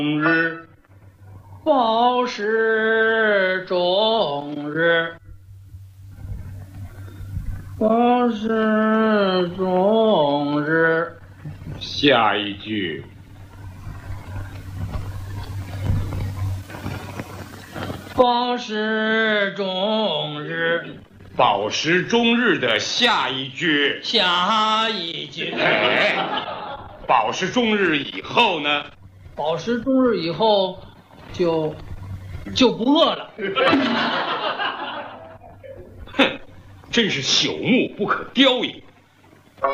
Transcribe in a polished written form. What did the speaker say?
日， 报时终日，报时终日。 下一句。 报时终日， 饱食终日的下一句。 下一句。 哎，饱食终日以后呢？ 饱食终日以后就不饿了。 哼，真是朽木不可雕也。